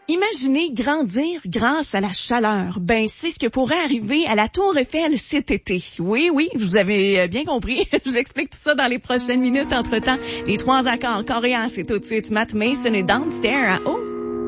Imaginez grandir grâce à la chaleur. Ben, c'est ce que pourrait arriver à la Tour Eiffel cet été. Oui, vous avez bien compris. Je vous explique tout ça dans les prochaines minutes. Entre-temps, les 3 accords coréens, c'est tout de suite Matt Mason et Downstairs. Oh!